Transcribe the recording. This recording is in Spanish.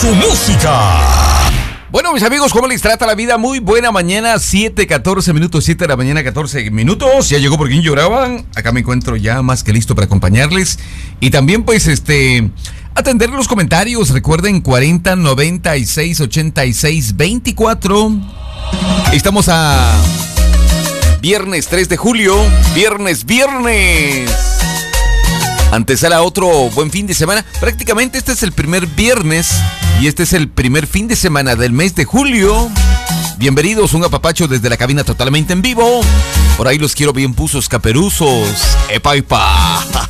su música. Bueno, mis amigos, ¿cómo les trata la vida? Muy buena mañana, 7:14 minutos, 7 de la mañana, 14 minutos. Ya llegó Por Quién Lloraban. Acá me encuentro ya más que listo para acompañarles. Y también, pues, atender los comentarios. Recuerden, 40 96 86 24. Estamos a viernes 3 de julio. Viernes. Antesala otro buen fin de semana. Prácticamente este es el primer viernes y este es el primer fin de semana del mes de julio. Bienvenidos, un apapacho desde la cabina totalmente en vivo. Por ahí los quiero bien puzos, caperuzos. ¡Epa, epa!